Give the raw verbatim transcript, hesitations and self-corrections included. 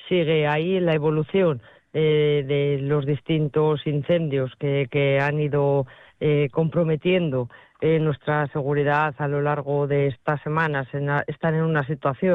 sigue ahí la evolución eh, de los distintos incendios que, que han ido eh, comprometiendo eh, nuestra seguridad a lo largo de estas semanas. En la, están en una situación